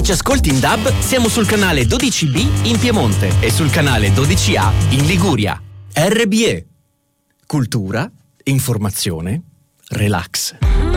ci ascolti in DAB, siamo sul canale 12B in Piemonte e sul canale 12A in Liguria. RBE. Cultura, informazione, relax.